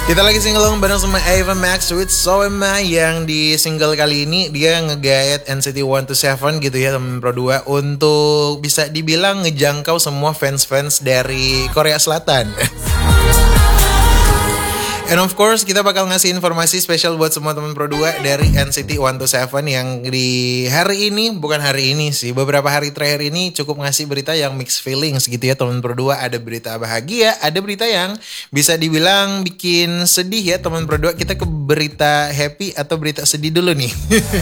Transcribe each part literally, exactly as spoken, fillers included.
Kita lagi singelong bareng sama Ava Max with Soema, yang di single kali ini dia nge-guide N C T one two seven gitu ya teman Pro dua untuk bisa dibilang ngejangkau semua fans-fans dari Korea Selatan. And of course kita bakal ngasih informasi spesial buat semua teman Pro dua dari N C T one two seven yang di hari ini, bukan hari ini sih, beberapa hari terakhir ini cukup ngasih berita yang mixed feelings gitu ya teman Pro dua. Ada berita bahagia, ada berita yang bisa dibilang bikin sedih ya teman Pro dua. Kita ke berita happy atau berita sedih dulu nih.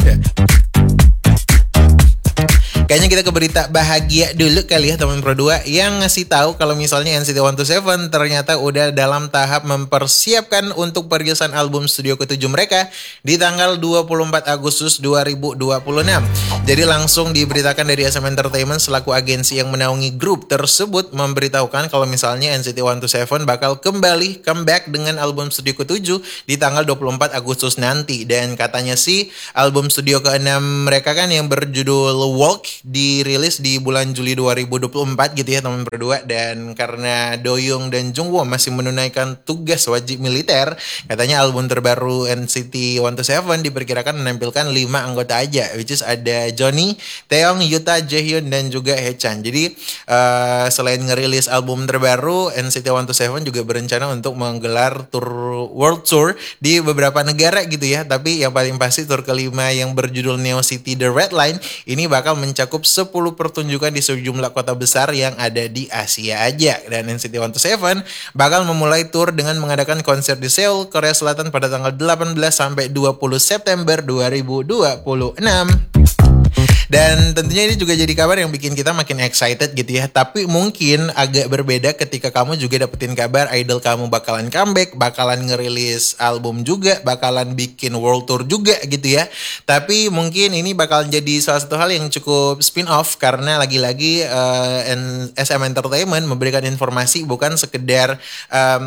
Kayaknya kita ke berita bahagia dulu kali ya teman Pro dua, yang ngasih tahu kalau misalnya N C T one two seven ternyata udah dalam tahap mempersiapkan untuk perilisan album studio ketujuh mereka di tanggal dua puluh empat Agustus dua ribu dua puluh enam. Jadi langsung diberitakan dari S M Entertainment selaku agensi yang menaungi grup tersebut memberitahukan kalau misalnya N C T one two seven bakal kembali comeback dengan album studio ketujuh di tanggal dua puluh empat Agustus nanti. Dan katanya sih album studio keenam mereka kan yang berjudul Walk dirilis di bulan Juli dua ribu dua puluh empat gitu ya teman Pro dua. Dan karena Doyoung dan Jungwoo masih menunaikan tugas wajib militer, katanya album terbaru N C T one two seven diperkirakan menampilkan lima anggota aja, which is ada Johnny, Taeyong, Yuta, Jaehyun, dan juga Haechan. Jadi uh, selain ngerilis album terbaru, N C T one two seven juga berencana untuk menggelar tour world tour di beberapa negara gitu ya. Tapi yang paling pasti tour kelima yang berjudul Neo City The Red Line ini bakal mencakup sepuluh pertunjukan di sejumlah kota besar yang ada di Asia aja. Dan N C T one two seven bakal memulai tour dengan mengadakan konser di Seoul, Korea Selatan pada tanggal delapan belas sampai dua puluh September dua ribu dua puluh enam. Dan tentunya ini juga jadi kabar yang bikin kita makin excited gitu ya. Tapi mungkin agak berbeda ketika kamu juga dapetin kabar idol kamu bakalan comeback, bakalan ngerilis album juga, bakalan bikin world tour juga gitu ya. Tapi mungkin ini bakal jadi salah satu hal yang cukup spin off, karena lagi-lagi uh, S M Entertainment memberikan informasi bukan sekedar um,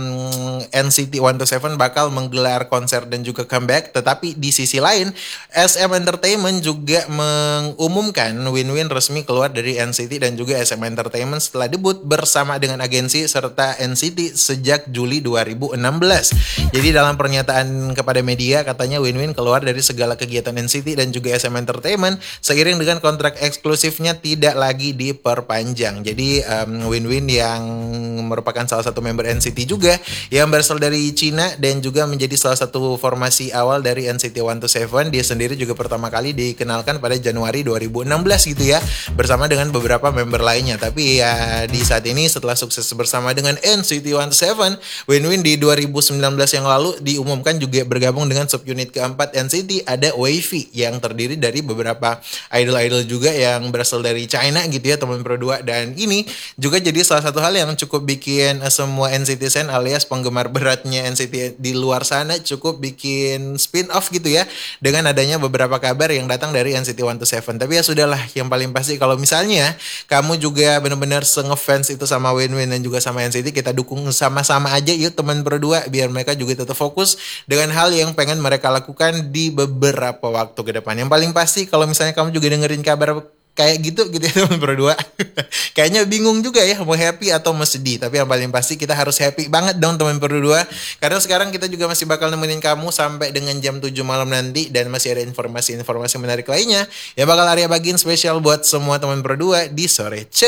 N C T one two seven bakal menggelar konser dan juga comeback, tetapi di sisi lain S M Entertainment juga mengumumkan umumkan Win-Win resmi keluar dari N C T dan juga S M Entertainment setelah debut bersama dengan agensi serta N C T sejak Juli dua ribu enam belas. Jadi dalam pernyataan kepada media katanya Win-Win keluar dari segala kegiatan N C T dan juga S M Entertainment seiring dengan kontrak eksklusifnya tidak lagi diperpanjang. Jadi um, Win-Win yang merupakan salah satu member N C T juga yang berasal dari Cina dan juga menjadi salah satu formasi awal dari N C T one two seven. Dia sendiri juga pertama kali dikenalkan pada Januari dua ribu enam belas gitu ya, bersama dengan beberapa member lainnya. Tapi ya di saat ini setelah sukses bersama dengan N C T one two seven, Win-Win di dua ribu sembilan belas yang lalu diumumkan juga bergabung dengan subunit keempat N C T, ada Wavy yang terdiri dari beberapa idol-idol juga yang berasal dari China gitu ya teman Pro dua. Dan ini juga jadi salah satu hal yang cukup bikin semua N C T sen alias penggemar beratnya N C T di luar sana cukup bikin spin off gitu ya, dengan adanya beberapa kabar yang datang dari N C T one two seven. Tapi ya sudahlah, yang paling pasti kalau misalnya kamu juga benar-benar se-ngefans itu sama Win-Win dan juga sama N C T, kita dukung sama-sama aja yuk teman Pro dua, biar mereka juga tetap fokus dengan hal yang pengen mereka lakukan di beberapa waktu ke depan. Yang paling pasti kalau misalnya kamu juga dengerin kabar kayak gitu gitu ya teman Pro dua, kayaknya bingung juga ya mau happy atau mau sedih. Tapi yang paling pasti kita harus happy banget dong teman Pro dua, karena sekarang kita juga masih bakal nemenin kamu sampai dengan jam tujuh malam nanti. Dan masih ada informasi-informasi menarik lainnya yang bakal Arya bagiin spesial buat semua teman Pro dua di sore.